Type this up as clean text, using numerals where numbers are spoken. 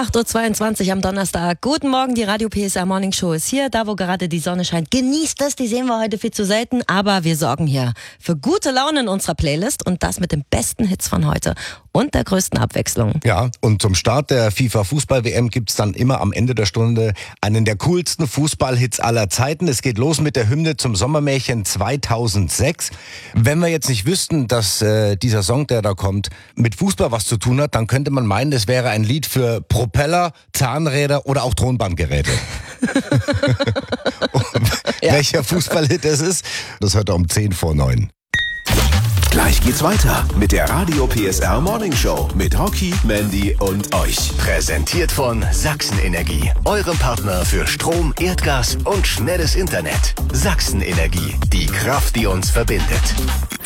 8.22 Uhr am Donnerstag. Guten Morgen, die Radio PSR Morning Show ist hier, da wo gerade die Sonne scheint. Genießt es, die sehen wir heute viel zu selten, aber wir sorgen hier für gute Laune in unserer Playlist und das mit den besten Hits von heute und der größten Abwechslung. Ja, und zum Start der FIFA-Fußball-WM gibt's dann immer am Ende der Stunde einen der coolsten Fußballhits aller Zeiten. Es geht los mit der Hymne zum Sommermärchen 2006. Wenn wir jetzt nicht wüssten, dass dieser Song, der da kommt, mit Fußball was zu tun hat, dann könnte man meinen, es wäre ein Lied für Propeller, Zahnräder oder auch Tonbandgeräte. Ja. Welcher Fußballhit es ist, das hört er um 8:50. Gleich geht's weiter mit der Radio PSR Morning Show mit Rocky, Mandy und euch. Präsentiert von Sachsen-Energie, eurem Partner für Strom, Erdgas und schnelles Internet. Sachsen-Energie, die Kraft, die uns verbindet.